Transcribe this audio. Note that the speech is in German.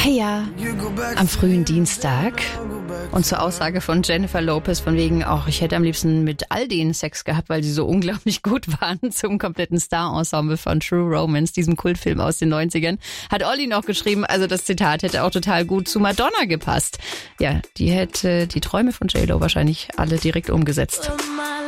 Hey ja, am frühen Dienstag. Und zur Aussage von Jennifer Lopez von wegen, ich hätte am liebsten mit all denen Sex gehabt, weil sie so unglaublich gut waren, zum kompletten Star-Ensemble von True Romance, diesem Kultfilm aus den 90ern, hat Olli noch geschrieben, also das Zitat hätte auch total gut zu Madonna gepasst. Ja, die hätte die Träume von J-Lo wahrscheinlich alle direkt umgesetzt.